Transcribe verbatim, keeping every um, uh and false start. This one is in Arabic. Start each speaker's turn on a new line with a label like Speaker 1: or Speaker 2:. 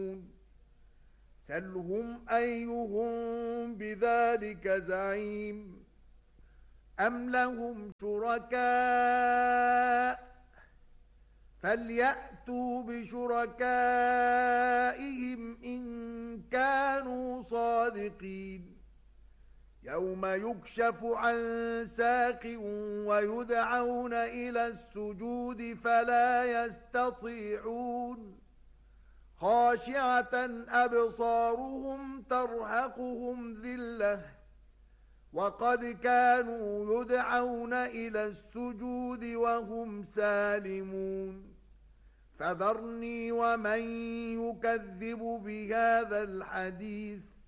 Speaker 1: سلهم أيهم بذلك زعيم أم لهم شركاء فليأتوا بشركائهم إن كانوا صادقين يوم يكشف عن ساق ويدعون إلى السجود فلا يستطيعون خاشعة أبصارهم ترهقهم ذلة وقد كانوا يدعون إلى السجود وهم سالمون فذرني ومن يكذب بهذا الحديث